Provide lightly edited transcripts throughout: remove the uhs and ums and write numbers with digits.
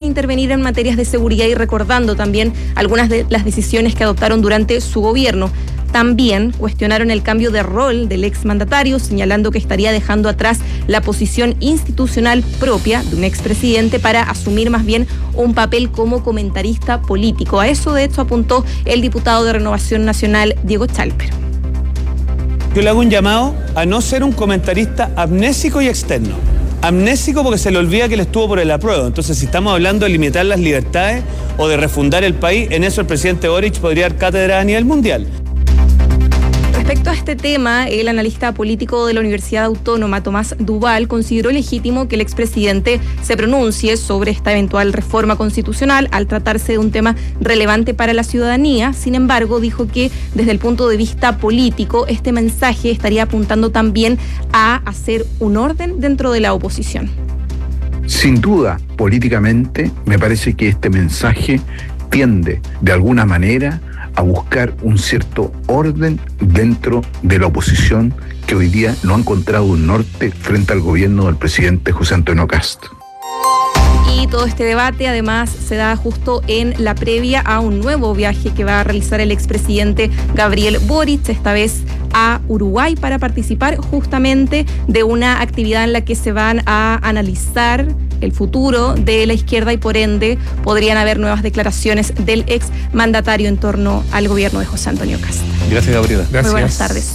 intervenir en materias de seguridad y recordando también algunas de las decisiones que adoptaron durante su gobierno. También cuestionaron el cambio de rol del exmandatario, señalando que estaría dejando atrás la posición institucional propia de un expresidente para asumir más bien un papel como comentarista político. A eso, de hecho, apuntó el diputado de Renovación Nacional, Diego Chalper. Yo le hago un llamado a no ser un comentarista amnésico y externo. Amnésico porque se le olvida que él estuvo por el apruebo. Entonces, si estamos hablando de limitar las libertades o de refundar el país, en eso el presidente Boric podría dar cátedra a nivel mundial. Respecto a este tema, el analista político de la Universidad Autónoma, Tomás Duval, consideró legítimo que el expresidente se pronuncie sobre esta eventual reforma constitucional al tratarse de un tema relevante para la ciudadanía. Sin embargo, dijo que desde el punto de vista político, este mensaje estaría apuntando también a hacer un orden dentro de la oposición. Sin duda, políticamente, me parece que este mensaje tiende, de alguna manera, a buscar un cierto orden dentro de la oposición que hoy día no ha encontrado un norte frente al gobierno del presidente José Antonio Kast. Y todo este debate además se da justo en la previa a un nuevo viaje que va a realizar el expresidente Gabriel Boric, esta vez a Uruguay, para participar justamente de una actividad en la que se van a analizar el futuro de la izquierda y por ende podrían haber nuevas declaraciones del ex mandatario en torno al gobierno de José Antonio Kast. Gracias, Gabriela. Gracias. Muy buenas tardes.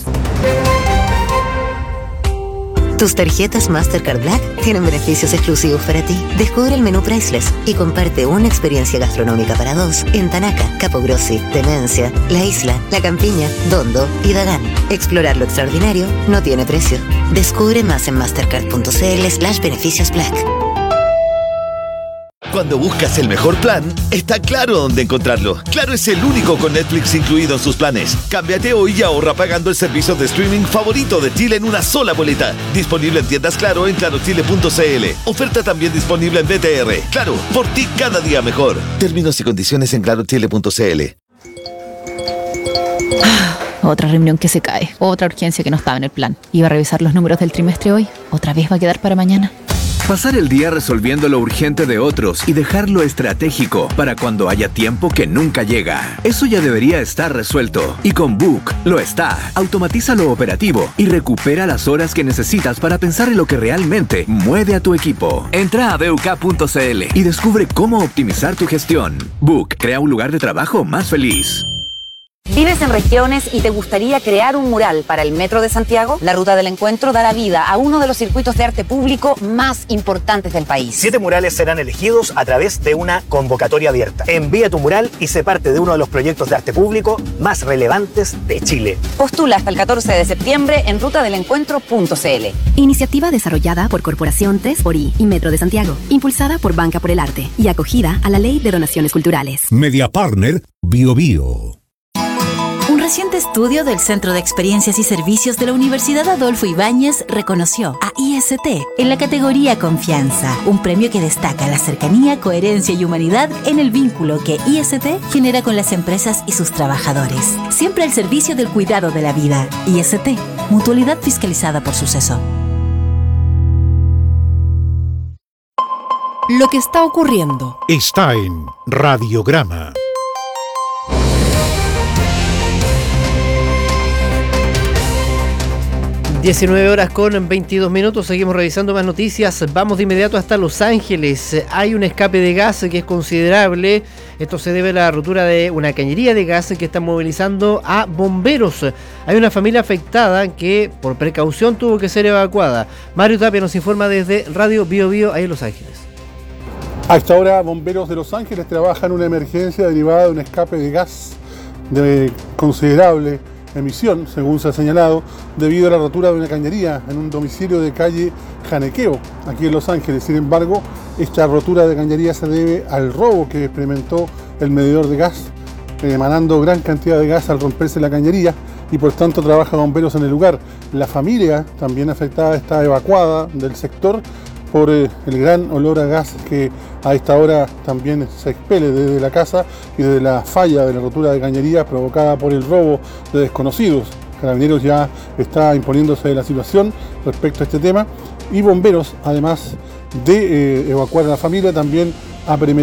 Tus tarjetas Mastercard Black tienen beneficios exclusivos para ti. Descubre el menú Priceless y comparte una experiencia gastronómica para dos en Tanaca, Capogrossi, Tenencia, La Isla, La Campiña, Dondo y Dagán. Explorar lo extraordinario no tiene precio. Descubre más en mastercard.cl/beneficios Black. Cuando buscas el mejor plan, está Claro dónde encontrarlo. Claro es el único con Netflix incluido en sus planes. Cámbiate hoy y ahorra pagando el servicio de streaming favorito de Chile en una sola boleta. Disponible en tiendas Claro en clarochile.cl. Oferta también disponible en BTR. Claro, por ti cada día mejor. Términos y condiciones en clarochile.cl. Otra reunión que se cae, otra urgencia que no estaba en el plan. Iba a revisar los números del trimestre hoy, otra vez va a quedar para mañana. Pasar el día resolviendo lo urgente de otros y dejar lo estratégico para cuando haya tiempo que nunca llega. Eso ya debería estar resuelto. Y con Book lo está. Automatiza lo operativo y recupera las horas que necesitas para pensar en lo que realmente mueve a tu equipo. Entra a BUK.cl y descubre cómo optimizar tu gestión. Book crea un lugar de trabajo más feliz. ¿Vives en regiones y te gustaría crear un mural para el Metro de Santiago? La Ruta del Encuentro dará vida a uno de los circuitos de arte público más importantes del país. 7 murales serán elegidos a través de una convocatoria abierta. Envía tu mural y sé parte de uno de los proyectos de arte público más relevantes de Chile. Postula hasta el 14 de septiembre en rutadelencuentro.cl. Iniciativa desarrollada por Corporación 3xI y Metro de Santiago, impulsada por Banca por el Arte y acogida a la Ley de Donaciones Culturales. Media Partner BioBio. Un reciente estudio del Centro de Experiencias y Servicios de la Universidad Adolfo Ibáñez reconoció a IST en la categoría Confianza, un premio que destaca la cercanía, coherencia y humanidad en el vínculo que IST genera con las empresas y sus trabajadores. Siempre al servicio del cuidado de la vida. IST, mutualidad fiscalizada por Suceso. Lo que está ocurriendo está en Radiograma. 19 horas con 22 minutos, seguimos revisando más noticias. Vamos de inmediato hasta Los Ángeles. Hay un escape de gas que es considerable. Esto se debe a la rotura de una cañería de gas que está movilizando a bomberos. Hay una familia afectada que por precaución tuvo que ser evacuada. Mario Tapia nos informa desde Radio BioBio ahí en Los Ángeles. A esta hora, bomberos de Los Ángeles trabajan una emergencia derivada de un escape de gas de considerable emisión, según se ha señalado, debido a la rotura de una cañería en un domicilio de calle Janequeo, aquí en Los Ángeles. Sin embargo, esta rotura de cañería se debe al robo que experimentó el medidor de gas, emanando gran cantidad de gas al romperse la cañería y por tanto trabaja bomberos en el lugar. La familia también afectada está evacuada del sector por el gran olor a gas que a esta hora también se expele desde la casa y desde la falla de la rotura de cañería provocada por el robo de desconocidos. Carabineros ya está imponiéndose de la situación respecto a este tema y bomberos, además de evacuar a la familia, también ha